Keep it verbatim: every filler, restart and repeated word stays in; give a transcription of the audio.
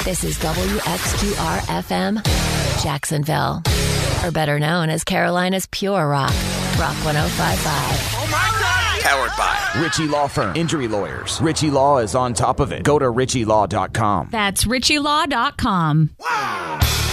This is W X Q R F M, Jacksonville. Or better known as Carolina's Pure Rock. Rock one oh five point five. Oh my God! Powered by Ritchie Law Firm. Injury lawyers. Ritchie Law is on top of it. Go to ritchie law dot com. That's ritchie law dot com. Wow!